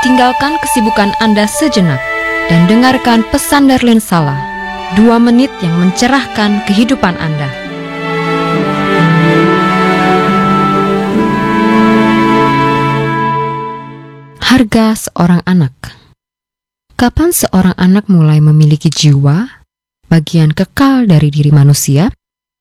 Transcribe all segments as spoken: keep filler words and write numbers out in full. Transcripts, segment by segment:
tinggalkan kesibukan Anda sejenak dan dengarkan pesan Darlene Sala, dua menit yang mencerahkan kehidupan Anda. Harga seorang anak. Kapan seorang anak mulai memiliki jiwa, bagian kekal dari diri manusia?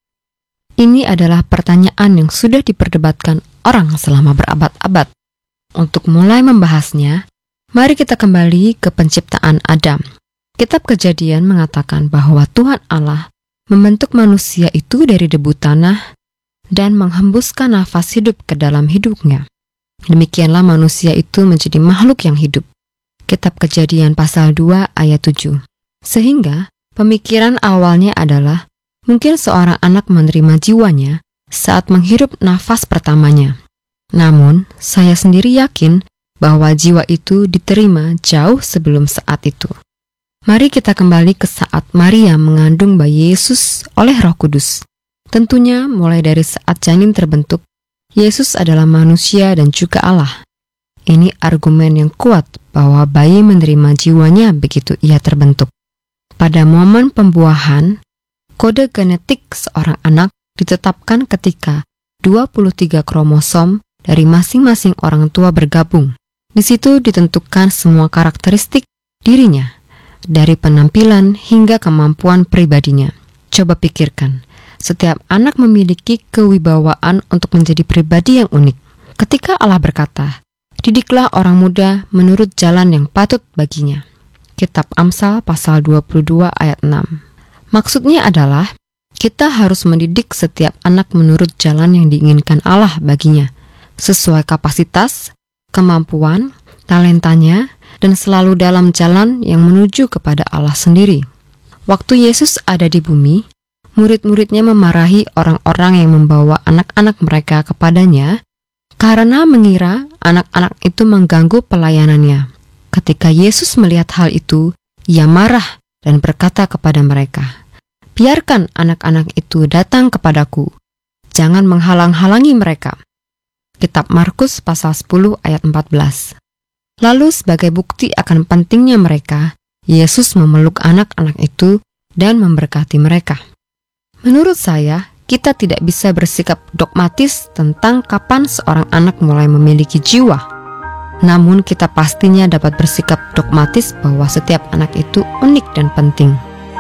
Ini adalah pertanyaan yang sudah diperdebatkan orang selama berabad-abad. Untuk mulai membahasnya, mari kita kembali ke penciptaan Adam. Kitab Kejadian mengatakan bahwa Tuhan Allah membentuk manusia itu dari debu tanah dan menghembuskan nafas hidup ke dalam hidupnya. Demikianlah manusia itu menjadi makhluk yang hidup. Kitab Kejadian pasal dua ayat tujuh. Sehingga pemikiran awalnya adalah mungkin seorang anak menerima jiwanya saat menghirup nafas pertamanya. Namun, saya sendiri yakin bahwa jiwa itu diterima jauh sebelum saat itu. Mari kita kembali ke saat Maria mengandung bayi Yesus oleh Roh Kudus. Tentunya mulai dari saat janin terbentuk, Yesus adalah manusia dan juga Allah. Ini argumen yang kuat bahwa bayi menerima jiwanya begitu ia terbentuk. Pada momen pembuahan, kode genetik seorang anak ditetapkan ketika dua puluh tiga kromosom dari masing-masing orang tua bergabung. Di situ ditentukan semua karakteristik dirinya, dari penampilan hingga kemampuan pribadinya. Coba pikirkan, setiap anak memiliki kewibawaan untuk menjadi pribadi yang unik. Ketika Allah berkata, "Didiklah orang muda menurut jalan yang patut baginya." Kitab Amsal pasal dua puluh dua ayat enam. Maksudnya adalah, kita harus mendidik setiap anak menurut jalan yang diinginkan Allah baginya, sesuai kapasitas, kemampuan, talentanya, dan selalu dalam jalan yang menuju kepada Allah sendiri. Waktu Yesus ada di bumi, murid-muridnya memarahi orang-orang yang membawa anak-anak mereka kepadanya karena mengira anak-anak itu mengganggu pelayanannya. Ketika Yesus melihat hal itu, ia marah dan berkata kepada mereka, "Biarkan anak-anak itu datang kepadaku, jangan menghalang-halangi mereka." Kitab Markus pasal sepuluh ayat empat belas. Lalu sebagai bukti akan pentingnya mereka, Yesus memeluk anak-anak itu dan memberkati mereka. Menurut saya, kita tidak bisa bersikap dogmatis tentang kapan seorang anak mulai memiliki jiwa. Namun kita pastinya dapat bersikap dogmatis bahwa setiap anak itu unik dan penting.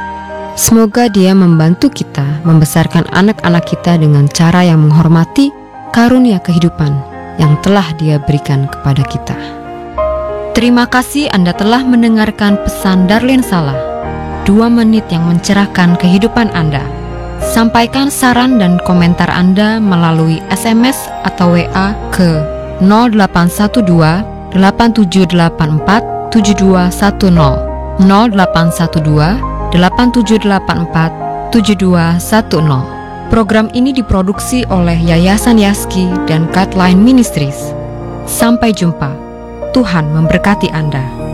Semoga Dia membantu kita membesarkan anak-anak kita dengan cara yang menghormati karunia kehidupan yang telah Dia berikan kepada kita. Terima kasih Anda telah mendengarkan pesan Darlene Sala, dua menit yang mencerahkan kehidupan Anda. Sampaikan saran dan komentar Anda melalui S M S atau W A ke nol delapan satu dua delapan tujuh delapan empat tujuh dua satu nol nol delapan satu dua delapan tujuh delapan empat tujuh dua satu nol. Program ini diproduksi oleh Yayasan Yaski dan Guideline Ministries. Sampai jumpa. Tuhan memberkati Anda.